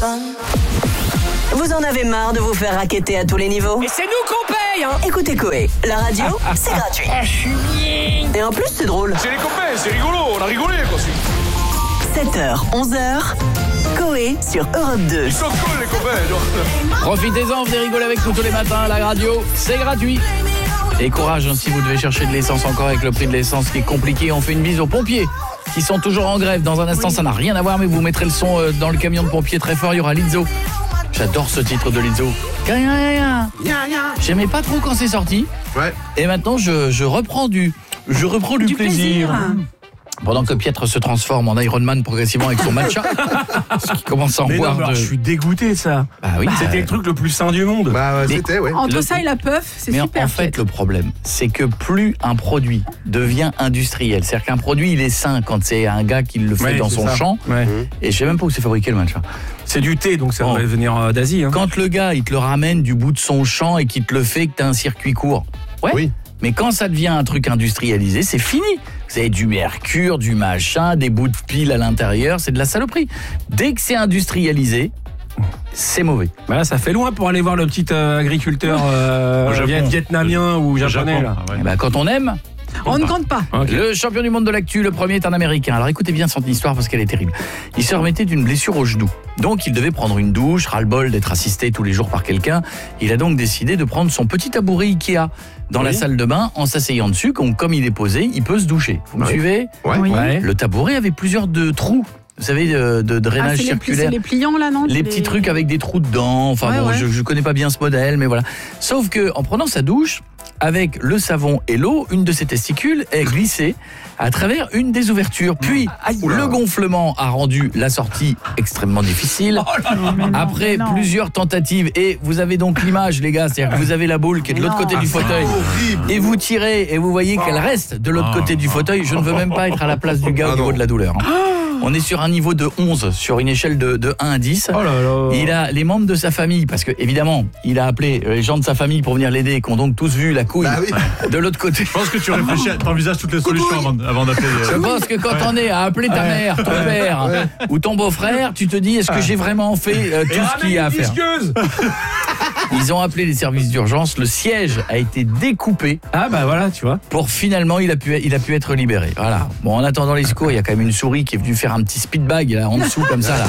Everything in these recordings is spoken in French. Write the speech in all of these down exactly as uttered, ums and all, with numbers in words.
Vous en avez marre de vous faire racketter à tous les niveaux? Et c'est nous qu'on paye, hein. Écoutez Coé, la radio, c'est gratuit. Ah, je suis bien. Et en plus, c'est drôle. C'est les copains, c'est rigolo, on a rigolé quoi. sept heures, onze heures, Coé sur Europe deux. Ils sont cool les copains. Donc. Profitez-en, venez rigoler avec nous tous les matins à la radio, c'est gratuit. Et courage hein, si vous devez chercher de l'essence encore avec le prix de l'essence qui est compliqué. On fait une bise aux pompiers qui sont toujours en grève. Dans un instant, oui. Ça n'a rien à voir, mais vous mettrez le son euh, dans le camion de pompiers très fort. Il y aura Lizzo. J'adore ce titre de Lizzo. J'aimais pas trop quand c'est sorti. Ouais. Et maintenant, je, je reprends du, je reprends du, du plaisir. plaisir. Pendant que Pietre se transforme en Iron Man progressivement avec son matcha, ce qui commence à en mais boire non, de... je suis dégoûté de ça. Bah oui, c'était euh... le truc le plus sain du monde. Bah ouais, mais c'était, ouais. Entre le... ça et la puff, c'est mais super. en fait, le problème, c'est que plus un produit devient industriel, c'est-à-dire qu'un produit, il est sain quand c'est un gars qui le fait ouais, dans son ça. champ, ouais. Et je sais même pas où c'est fabriqué le matcha. C'est du thé, donc ça bon. va venir euh, d'Asie. Hein. Quand le gars, il te le ramène du bout de son champ et qu'il te le fait que t'as un circuit court, ouais. Oui. Mais quand ça devient un truc industrialisé, c'est fini. Vous avez du mercure, du machin, des bouts de pile à l'intérieur, c'est de la saloperie. Dès que c'est industrialisé, c'est mauvais. Bah là, ça fait loin pour aller voir le petit euh, agriculteur euh, vietnamien ou japonais. Là. Ah ouais. Bah, quand on aime... On ne compte pas. Okay. Le champion du monde de l'actu, le premier est un Américain. Alors écoutez bien son histoire parce qu'elle est terrible. Il se remettait d'une blessure au genou. Donc il devait prendre une douche, ras-le-bol d'être assisté tous les jours par quelqu'un. Il a donc décidé de prendre son petit tabouret Ikea dans oui. la salle de bain en s'asseyant dessus. Donc, comme il est posé, il peut se doucher. Vous me ouais. suivez? ouais. Oui. Ouais. Le tabouret avait plusieurs de trous. Vous savez, de, de drainage ah, circulaire. C'est les pliants là, non? Les les... petits trucs avec des trous dedans. Enfin ouais, bon, ouais. je, je connais pas bien ce modèle, mais voilà. Sauf que en prenant sa douche, avec le savon et l'eau, une de ses testicules est glissée à travers une des ouvertures. Puis, Aïe, le gonflement a rendu la sortie extrêmement difficile. Oh là là, non, Après non. plusieurs tentatives, et vous avez donc l'image, les gars, c'est-à-dire que vous avez la boule qui est de l'autre côté du fauteuil, et vous tirez, et vous voyez qu'elle reste de l'autre côté du fauteuil. Je ne veux même pas être à la place du gars au niveau de la douleur. Hein. On est sur un niveau de onze, sur une échelle de, de un à dix. Oh là là. Il a les membres de sa famille, parce que évidemment, il a appelé les gens de sa famille pour venir l'aider, qui ont donc tous vu la couille bah oui. de l'autre côté. Je pense que tu réfléchis, t'envisages toutes les solutions avant, avant d'appeler. Je pense que quand on est à appeler ta mère, ton père ouais. ou ton beau-frère, tu te dis, est-ce que j'ai vraiment fait euh, tout ce qu'il y a à faire? Ils ont appelé les services d'urgence, le siège a été découpé. Ah bah voilà, tu vois. Pour finalement, il a pu, il a pu être libéré. Voilà. Bon, en attendant les secours, il y a quand même une souris qui est venue faire un petit speedbag là en dessous comme ça là.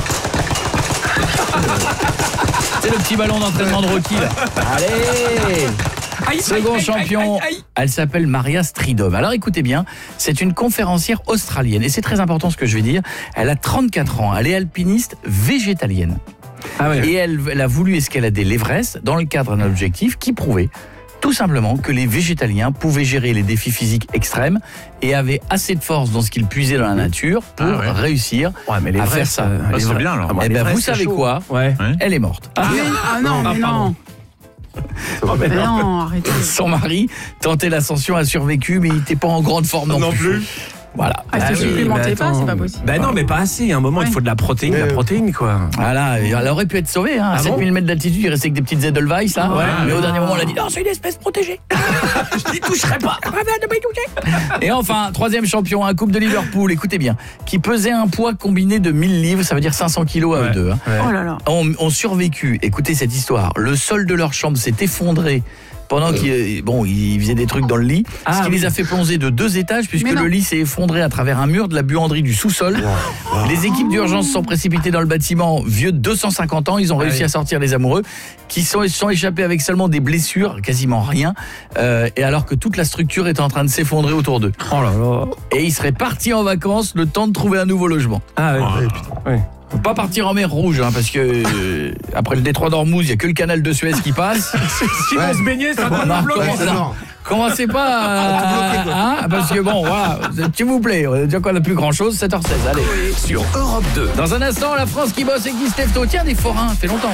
C'est le petit ballon d'entraînement de Rocky là. Allez. Aïe, Second aïe, champion, aïe, aïe, aïe. Elle s'appelle Maria Stridom. Alors écoutez bien, c'est une conférencière australienne et c'est très important ce que je vais dire. Elle a trente-quatre ans, elle est alpiniste végétalienne. Ah ouais. Et elle, elle a voulu escalader l'Everest dans le cadre d'un objectif qui prouvait tout simplement que les végétaliens pouvaient gérer les défis physiques extrêmes et avaient assez de force dans ce qu'ils puisaient dans la nature pour ah ouais. réussir ouais, mais à faire ça. Ah, c'est bien alors. Ah, bah, eh ben, vous savez chaud. quoi ouais. Elle est morte. Ah, mais, ah non, ah, mais pardon. non. Oh, mais non. non, arrêtez. Son mari tentait l'ascension, a survécu, mais il n'était pas en grande forme non, non plus. plus. Voilà. Ah, ah si oui, supplémentez pas, c'est pas possible. Ben non, mais pas assez. Il y a un moment, ouais. il faut de la protéine, mais la protéine, quoi. Voilà, elle aurait pu être sauvée. Hein. À ah sept mille bon mètres d'altitude, il restait que des petites Edelweiss, là. Ouais, mais ouais. au dernier moment, on a dit non, c'est une espèce protégée. Je n'y toucherai pas. Et enfin, troisième champion, un couple de Liverpool, écoutez bien, qui pesait un poids combiné de mille livres, ça veut dire cinq cents kilos à ouais. eux deux. Hein. Ouais. Oh là là. Ont, ont survécu. Écoutez cette histoire. Le sol de leur chambre s'est effondré. Pendant qu'ils bon, ils faisaient des trucs dans le lit, ah, ce qui oui. les a fait plonger de deux étages puisque le lit s'est effondré à travers un mur de la buanderie du sous-sol. Wow. Wow. Les équipes d'urgence sont précipitées dans le bâtiment, vieux de deux cent cinquante ans, ils ont réussi ah, oui. à sortir les amoureux qui sont, sont échappés avec seulement des blessures, quasiment rien, euh, et alors que toute la structure est en train de s'effondrer autour d'eux. Oh là là. Et ils seraient partis en vacances le temps de trouver un nouveau logement. Ah oui. Oh, putain. oui. Faut pas partir en mer Rouge hein, parce que euh, après le détroit d'Ormuz, il y a que le canal de Suez qui passe. Si ouais. on se baignait, ça va non, bloquer. Commencez, non. commencez pas à, hein, parce que bon, voilà, s'il vous plaît, on a déjà qu'on n'a plus grand chose, sept heures seize, allez. Sur Europe deux. Dans un instant, la France qui bosse et qui se lève tôt. Tiens, des forains, ça fait longtemps.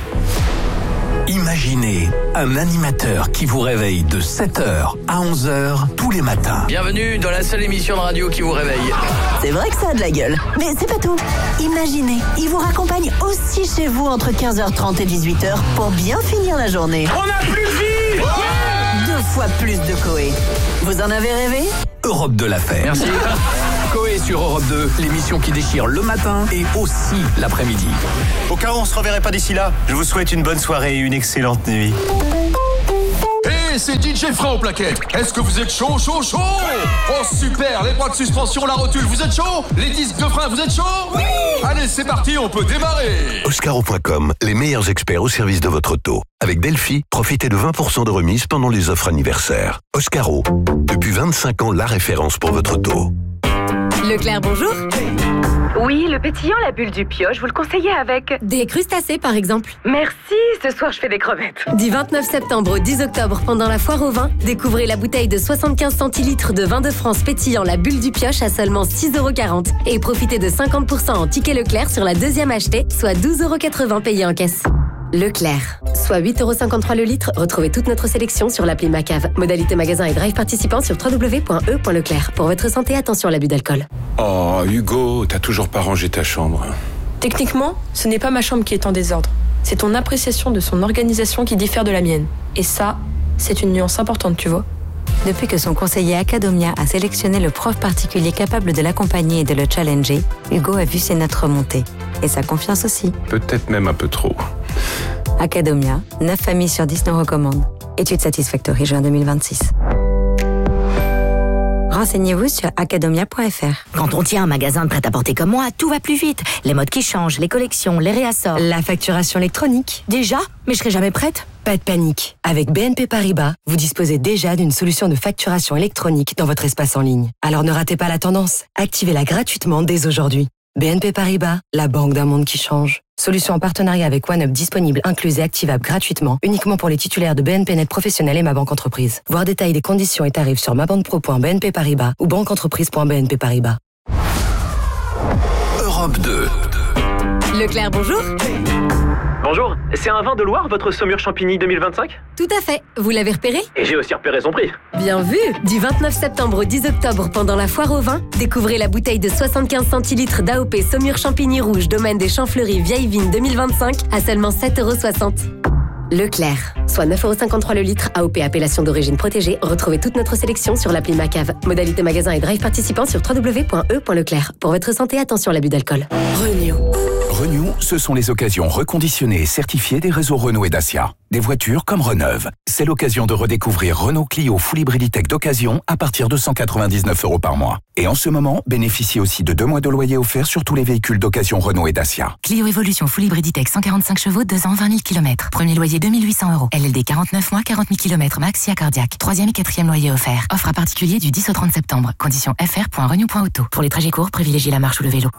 Imaginez un animateur qui vous réveille de sept heures à onze heures tous les matins. Bienvenue dans la seule émission de radio qui vous réveille. C'est vrai que ça a de la gueule, mais c'est pas tout. Imaginez, il vous raccompagne aussi chez vous entre quinze heures trente et dix-huit heures pour bien finir la journée. On n'a plus de vie. Deux fois plus de Coé. Vous en avez rêvé? Europe deux l'a fait. Merci. Coé sur Europe deux, l'émission qui déchire le matin et aussi l'après-midi. Au cas où on se reverrait pas d'ici là, je vous souhaite une bonne soirée et une excellente nuit. Hé, hey, c'est D J Frein aux plaquettes. Est-ce que vous êtes chaud, chaud, chaud? Oh super, les bras de suspension, la rotule, vous êtes chaud? Les disques de frein, vous êtes chaud? Oui. Allez, c'est parti, on peut démarrer. Oscaro point com, les meilleurs experts au service de votre auto. Avec Delphi, profitez de vingt pour cent de remise pendant les offres anniversaires. Oscaro, depuis vingt-cinq ans, la référence pour votre auto. Leclerc, bonjour. Oui, le pétillant, la bulle du pioche, vous le conseillez avec... Des crustacés, par exemple. Merci, ce soir je fais des crevettes. Du vingt-neuf septembre au dix octobre, pendant la foire au vin, découvrez la bouteille de soixante-quinze centilitres de vin de France pétillant la bulle du pioche à seulement six euros quarante. Et profitez de cinquante pour cent en ticket Leclerc sur la deuxième achetée, soit douze euros quatre-vingts payés en caisse. Leclerc, soit huit euros cinquante-trois le litre. Retrouvez toute notre sélection sur l'appli Macave. Modalité magasin et drive participant sur w w w point e point leclerc. Pour votre santé, attention à l'abus d'alcool. Oh, Hugo, t'as toujours pas rangé ta chambre. Techniquement, ce n'est pas ma chambre qui est en désordre. C'est ton appréciation de son organisation qui diffère de la mienne. Et ça, c'est une nuance importante, tu vois. Depuis que son conseiller Academia a sélectionné le prof particulier capable de l'accompagner et de le challenger, Hugo a vu ses notes remonter. Et sa confiance aussi. Peut-être même un peu trop. Academia, neuf familles sur dix nous recommandent. Étude Satisfactory, juin deux mille vingt-six. Renseignez-vous sur academia point f r. Quand on tient un magasin de prêt-à-porter comme moi, tout va plus vite. Les modes qui changent, les collections, les réassorts. La facturation électronique. Déjà? Mais je serai jamais prête. Pas de panique. Avec B N P Paribas, vous disposez déjà d'une solution de facturation électronique dans votre espace en ligne. Alors ne ratez pas la tendance. Activez-la gratuitement dès aujourd'hui. B N P Paribas, la banque d'un monde qui change. Solution en partenariat avec OneUp disponible, incluse et activable gratuitement, uniquement pour les titulaires de B N P Net Professionnel et Ma Banque Entreprise. Voir détails des conditions et tarifs sur mabanquepro point b n p paribas ou banqueentreprise point b n p paribas. Europe deux. Leclerc, bonjour. Bonjour, c'est un vin de Loire, votre Saumur Champigny deux mille vingt-cinq? Tout à fait. Vous l'avez repéré? Et j'ai aussi repéré son prix. Bien vu. Du vingt-neuf septembre au dix octobre, pendant la foire au vin, découvrez la bouteille de soixante-quinze centilitres d'A O P Saumur Champigny Rouge, domaine des Champs-Fleuris, Vieille Vigne deux mille vingt-cinq, à seulement sept euros soixante. Leclerc, soit neuf euros cinquante-trois le litre, A O P appellation d'origine protégée. Retrouvez toute notre sélection sur l'appli Macave. Modalité magasin et drive participant sur w w w point e point leclerc. Pour votre santé, attention à l'abus d'alcool. Renew. Renew, ce sont les occasions reconditionnées et certifiées des réseaux Renault et Dacia. Des voitures comme Reneuve. C'est l'occasion de redécouvrir Renault Clio Full Hybriditech d'occasion à partir de cent quatre-vingt-dix-neuf euros par mois. Et en ce moment, bénéficiez aussi de deux mois de loyer offert sur tous les véhicules d'occasion Renault et Dacia. Clio Evolution Full Hybriditech cent quarante-cinq chevaux, deux ans, vingt mille kilomètres. Premier loyer deux mille huit cents euros. L L D quarante-neuf mois, quarante mille kilomètres maxi cardiaque. Troisième et quatrième loyer offert. Offre à particulier du dix au trente septembre. Conditions f r point renew point auto. Pour les trajets courts, privilégiez la marche ou le vélo.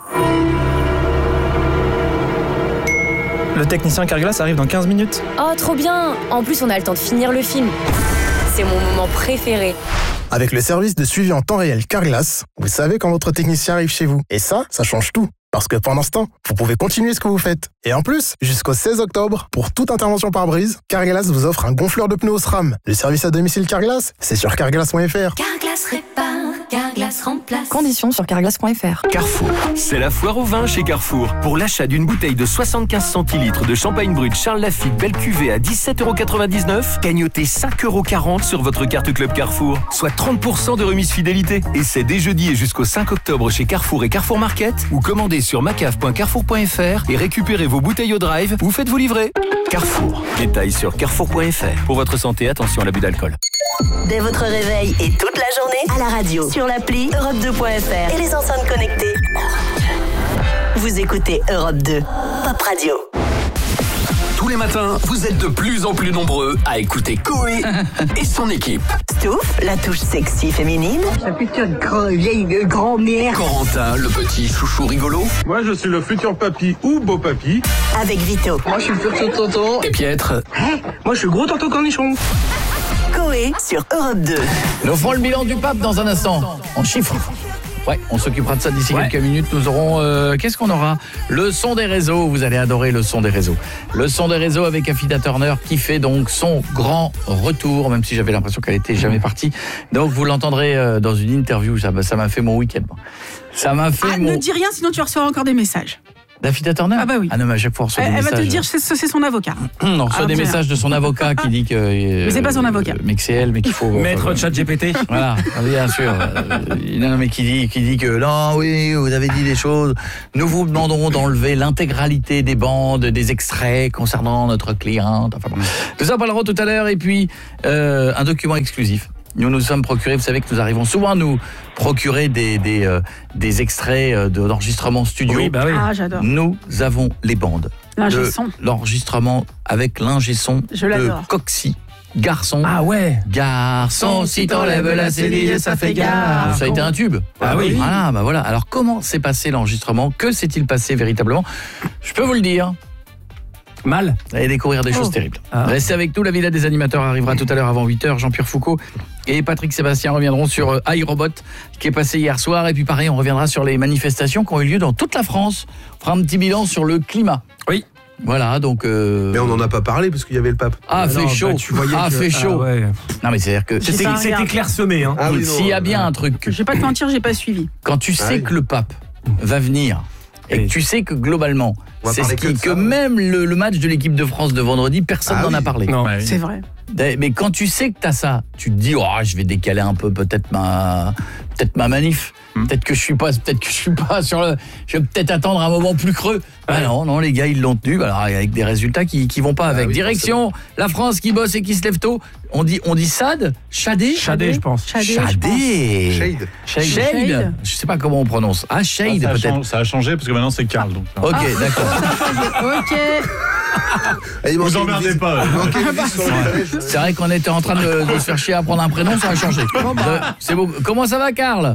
Le technicien Carglass arrive dans quinze minutes. Oh, trop bien. En plus, on a le temps de finir le film. C'est mon moment préféré. Avec le service de suivi en temps réel Carglass, vous savez quand votre technicien arrive chez vous. Et ça, ça change tout. Parce que pendant ce temps, vous pouvez continuer ce que vous faites. Et en plus, jusqu'au seize octobre, pour toute intervention par brise, Carglass vous offre un gonfleur de pneus SRAM. Le service à domicile Carglass, c'est sur carglass point f r. Carglass répare, Carglass remplace. Conditions sur carglass point f r. Carrefour. C'est la foire au vin chez Carrefour. Pour l'achat d'une bouteille de soixante-quinze centilitres de champagne brut Charles Lafite belle cuvée à dix-sept euros quatre-vingt-dix-neuf, gagnotez cinq euros quarante sur votre carte Club Carrefour, soit trente pour cent de remise fidélité. Et c'est dès jeudi et jusqu'au cinq octobre chez Carrefour et Carrefour Market, ou commandez sur macave point carrefour point f r et récupérez vos bouteilles au drive ou faites-vous livrer. Carrefour. Détails sur carrefour point f r. Pour votre santé, attention à l'abus d'alcool. Dès votre réveil et toute la journée, à la radio, sur l'appli Europe deux point f r et les enceintes connectées. Vous écoutez Europe deux, Pop Radio. Tous les matins, vous êtes de plus en plus nombreux à écouter Coé et son équipe. Stouff, la touche sexy féminine. Ça putain de grand, vieille de grand-mère. Corentin, le petit chouchou rigolo. Moi, je suis le futur papy ou beau papy. Avec Vito. Moi, je suis le futur tonton. Et Pietre. Hey, moi, je suis le gros tonton cornichon. Coé sur Europe deux. Nous ferons le bilan du pape dans un instant. En chiffres. Ouais, on s'occupera de ça d'ici ouais. quelques minutes. Nous aurons, euh, qu'est-ce qu'on aura? Le son des réseaux, vous allez adorer le son des réseaux. Le son des réseaux avec Afida Turner qui fait donc son grand retour, même si j'avais l'impression qu'elle était jamais partie. Donc vous l'entendrez euh, dans une interview, ça, ça m'a fait mon week-end. Ça m'a fait ah, mon... ne dis rien, sinon tu recevras encore des messages. Daffy Turner? Ah bah oui. Ah non, mais à chaque fois on reçoit Elle, des elle va messages. te dire, c'est c'est son avocat. On reçoit Ah, des tiens. messages de son avocat qui dit que. euh, Mais c'est pas son avocat. Mais que c'est elle, mais qu'il faut. Maître ChatGPT. Voilà, bien sûr. Euh, non, mais qui dit, qui dit que non, oui, vous avez dit des choses. Nous vous demanderons d'enlever l'intégralité des bandes, des extraits concernant notre cliente. Enfin, bon. Tout ça, on parlera tout à l'heure. Et puis, euh, un document exclusif. Nous nous sommes procurés, vous savez que nous arrivons souvent à nous procurer des, des, euh, des extraits de, d'enregistrement studio. Oui, bah oui. Ah, j'adore. Nous avons les bandes. L'ingé de son. L'enregistrement avec l'ingé son Je de l'adore. Coxy. Garçon. Ah ouais. Garçon, si t'enlèves la cédille, ça fait gare. Ça a été un tube. Ah oui. Voilà, bah voilà. Alors comment s'est passé l'enregistrement? Que s'est-il passé véritablement? Je peux vous le dire. Mal. Vous allez découvrir des Oh. choses terribles. Ah. Restez avec nous, la Villa des animateurs arrivera tout à l'heure avant huit heures. Jean-Pierre Foucault et Patrick Sébastien reviendront sur euh, iRobot qui est passé hier soir. Et puis pareil, on reviendra sur les manifestations qui ont eu lieu dans toute la France. On fera un petit bilan sur le climat. Oui. Voilà, donc... Euh... Mais on n'en a pas parlé parce qu'il y avait le pape. Ah, fait non, chaud. bah, tu voyais ah, que- fait chaud. Ah ouais. Non, mais c'est-à-dire que... J'ai C'était pas c'était regardé. clairsemé. Hein. Ah oui, non, S'il y a bien euh, un truc... Je vais pas te mentir, j'ai pas suivi. Quand tu sais Ah oui. que le pape va venir et Oui. que tu sais que globalement, On va c'est ce parler qui, que de que ça. même le, le match de l'équipe de France de vendredi, personne Ah n'en a oui. parlé. Non. C'est vrai. Mais quand tu sais que t'as ça, tu te dis oh, je vais décaler un peu peut-être ma peut-être ma manif. Hmm. Peut-être que je suis pas peut-être que je suis pas sur le je vais peut-être attendre un moment plus creux. Ah non non, les gars, ils l'ont tenu alors avec des résultats qui qui vont pas avec. oui, Direction la France qui bosse et qui se lève tôt. On dit on dit Sad, Chadé, Chadé, je pense. Chadé, je pense. Chadé. Shade. Shade. Shade. Je sais pas comment on prononce. Ah Shade ça, a peut-être. changé, ça a changé parce que maintenant c'est Karl. Donc, OK, d'accord. Ok. Et il vous manquait une emmerdez vis- pas. il manquait une vis sur le collège. C'est vrai qu'on était en train de, de se faire chier à prendre un prénom, ça a changé. Euh, C'est beau. Comment ça va, Karl?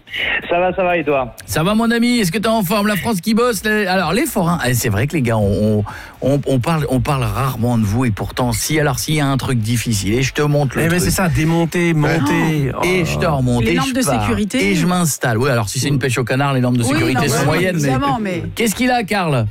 Ça va, ça va, et toi? Ça va, mon ami? Est-ce que t'es en forme? La France qui bosse. Les... Alors, les forains, eh, c'est vrai que les gars, on, on, on, parle, on parle rarement de vous, et pourtant, si, alors, s'il y a un truc difficile, et je te montre le Eh ben truc. c'est ça, démonter, monter. Oh. Et je te remonte, Les et normes je de pars, sécurité. et je m'installe. Oui, alors si c'est une pêche au canard, les normes de Oui, sécurité non, sont ouais, moyennes. Mais... évidemment, mais- Qu'est-ce qu'il a, Karl?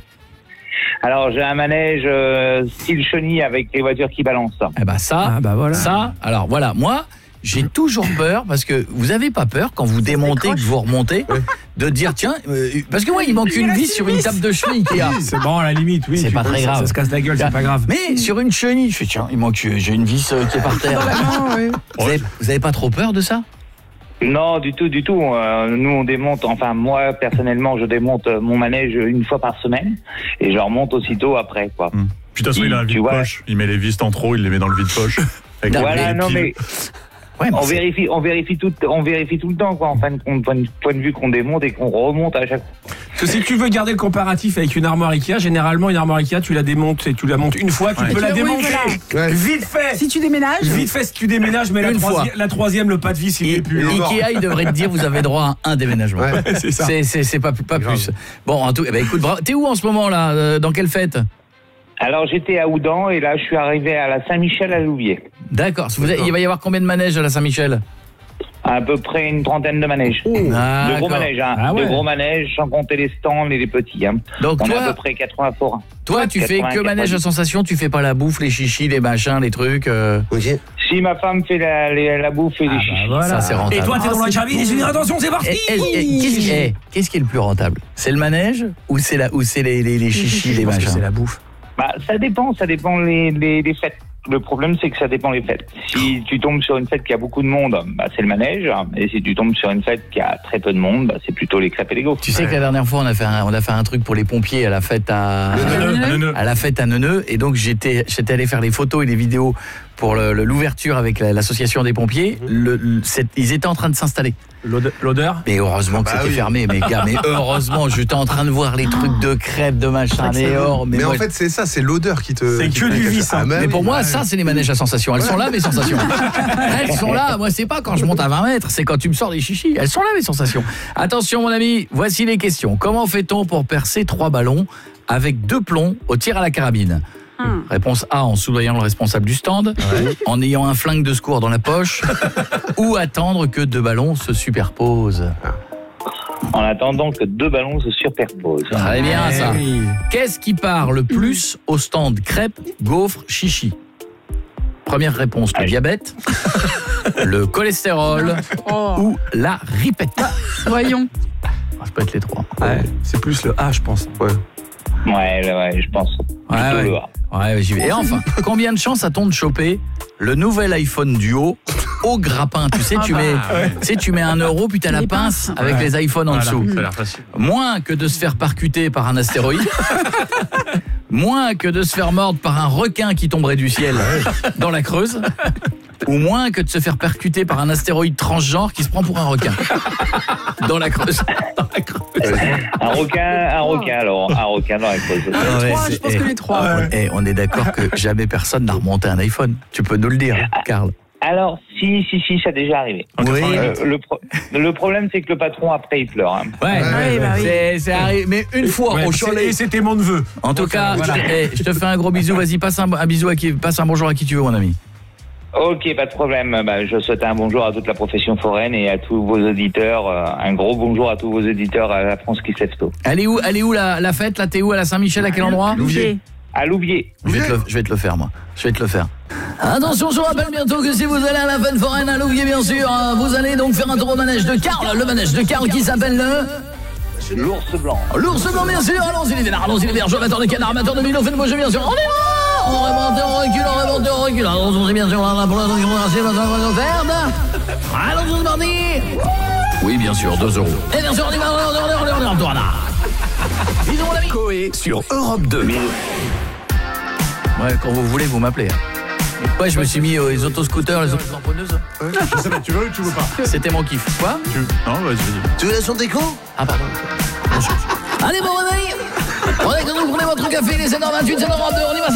Alors, j'ai un manège euh, style chenille avec les voitures qui balancent. Eh ben ça, Ah bah voilà. ça, alors voilà, moi, j'ai toujours peur, parce que vous avez pas peur, quand vous démontez, que vous remontez, de dire, tiens, euh, parce que moi, il manque une vis sur une table de chenille, Ikea. C'est bon à la limite, oui. C'est tu pas peux- très ça- grave. Ça se casse la gueule, c'est pas grave. Mais sur une chenille, je fais, tiens, il manque, j'ai une vis euh, qui est par terre. Vous avez, vous avez pas trop peur de ça? Non, du tout, du tout. Euh, nous, on démonte, enfin, moi, personnellement, je démonte euh, mon manège une fois par semaine et je remonte aussitôt après, quoi. Puis de toute façon, il a un Tu vide vois. poche. Il met les vis en trop, il les met dans le vide poche. Avec Voilà, les non, piles. mais... Ouais, mais on c'est- vérifie, on vérifie tout, on vérifie tout le temps, quoi. En fin de compte, point de, point de vue qu'on démonte et qu'on remonte à chaque fois. Parce que si tu veux garder le comparatif avec une armoire Ikea, généralement une armoire Ikea, tu la démontes et tu la montes une fois, tu Ouais. peux la Oui, démonter. voilà. Ouais. Vite fait. Si tu déménages, Vite fait, si tu déménages, mais la, Une troisi- fois. la troisième, le pas de vis, il Et est plus. Ikea, il devrait te dire, vous avez droit à un déménagement. Ouais. C'est ça. C'est, c'est, c'est pas, pas plus. Bon, en tout, eh ben, écoute, bravo. T'es où en ce moment là? Euh, Dans quelle fête? Alors, j'étais à Oudan et là, je suis arrivé à la Saint-Michel à Louviers. D'accord. Vous avez- il va y avoir combien de manèges à la Saint-Michel? À peu près une trentaine de manèges. Ah, de d'accord. gros manèges, hein. Ah ouais. De gros manèges, sans compter les stands et les petits. Hein. Donc On toi- a à peu près quatre-vingts forains. Toi, tu fais que manège à sensation, tu fais pas la bouffe, les chichis, les machins, les trucs. euh... Si ma femme fait la, les- la bouffe et les chichis. Ça, c'est rentable. Et toi, t'es dans la cabine et je dis attention, c'est parti. Eh, eh, eh, qu'est-ce, qui- eh, qu'est-ce qui est le plus rentable? C'est le manège ou c'est, la, ou c'est les, les, les chichis, les Je pense que machins? c'est la bouffe. Bah, ça dépend, ça dépend les, les, les fêtes. Le problème, c'est que ça dépend les fêtes. Si tu tombes sur une fête qui a beaucoup de monde, bah, c'est le manège. Et si tu tombes sur une fête qui a très peu de monde, bah, c'est plutôt les crêpes et les gaufres. Tu sais que la dernière fois, on a fait un, on a fait un truc pour les pompiers à la fête à, Neuneu, à Neuneu. à la fête à Neuneu. Et donc, j'étais, j'étais allé faire les photos et les vidéos pour le- le- l'ouverture avec la- l'association des pompiers. Le, le- c'est- ils étaient en train de s'installer. L'odeur? Mais heureusement que Ah bah c'était oui. fermé, mes gars. Mais heureusement, j'étais en train de voir les trucs de crêpes, de machin. Mais, or, mais Mais moi, en fait, c'est ça, c'est l'odeur qui te. C'est qui que te- du vice, hein. Ah, bah mais oui, pour moi, ouais. ça, c'est les manèges à sensation. Elles sont là, mes sensations. Elles sont là. Moi, c'est pas quand je monte à vingt mètres, c'est quand tu me sors des chichis. Elles sont là, mes sensations. Attention, mon ami, voici les questions. Comment fait-on pour percer trois ballons avec deux plombs au tir à la carabine? Hum. Réponse A, en soudoyant le responsable du stand, en ayant un flingue de secours dans la poche, ou attendre que deux ballons se superposent. En attendant que deux ballons se superposent. Très bien, Eh ça. oui. Qu'est-ce qui part le plus au stand crêpes, gaufres, chichis? Première réponse, le diabète, le cholestérol oh, ou la ripette. voyons. Ah, ça peut être les trois. Ouais, c'est plus le A, je pense. Ouais. Ouais, ouais, je pense. Ouais, ouais. Ouais, j'y vais. Et enfin, combien de chances a-t-on de choper le nouvel iPhone Duo au grappin? Tu sais, tu mets, Ah bah, ouais. tu sais, tu mets un euro, puis t'as la pince avec Ouais. les iPhones en Voilà, dessous. ça a l'air facile. Moins que de se faire percuter par un astéroïde. Moins que de se faire mordre par un requin qui tomberait du ciel dans la Creuse. Ou moins que de se faire percuter par un astéroïde transgenre qui se prend pour un requin. Dans la Creuse. Dans la Creuse. Un requin, un requin alors, un requin dans la Creuse. Ouais, trois, je c'est- pense eh, que les trois. on- eh, on est d'accord que jamais personne n'a remonté un iPhone. Tu peux nous le dire, Karl. Alors, si, si, si, ça a déjà arrivé. Oui. Euh, le, pro- le problème, c'est que le patron, après, il pleure. hein. Ouais, Ouais, bah oui. c'est c'est arrivé, mais une fois Ouais, au c'est- chalet. et c'était mon neveu. En tout Donc, cas, euh, voilà. je, te, eh, je te fais un gros bisou. Vas-y, passe un, un bisou à qui, passe un bonjour à qui tu veux, mon ami. Ok, pas de problème. Bah, je souhaite un bonjour à toute la profession foraine et à tous vos auditeurs. euh, Un gros bonjour à tous vos auditeurs à la France qui se lève tôt. Elle est où, elle est où la, la fête? Là, t'es où? À la Saint-Michel? À quel endroit? Louviers. À Louviers. Je vais, te le, je vais te le faire, moi. Je vais te le faire. Attention, je vous rappelle bientôt que si vous allez à la fête foraine à Louviers, bien sûr, euh, vous allez donc faire un tour au manège de Karl. Le manège de Karl qui s'appelle le... L'ours blanc. L'ours blanc, bien sûr. Allons-y, les vénards, allons-y, les verts, amateur de canard, amateur de milo, faites bouger, bien sûr. On y va! On remonte, on recule, on remonte, on recule. Allons-y, bien sûr, là, pour la seconde, c'est la seconde offerte. Allons-y, c'est parti. Oui, bien sûr, deux euros. Et bien sûr, on y va, on y va, on y va, on y va, on y va, on y va. Bisous, mon ami. Coé sur Europe deux. Ouais, quand vous voulez, vous m'appelez. Ouais, je me suis mis aux autoscooters, les autotamponneuses. Je sais pas, tu veux ou tu veux pas? C'était mon kiff. Quoi? Tu... Non, vas-y, vas-y. Tu veux la son déco? Ah, pardon. Allez, bon réveil. Prenez, prenez votre café, les sept heures vingt-huit, c'est Europe deux, on y va.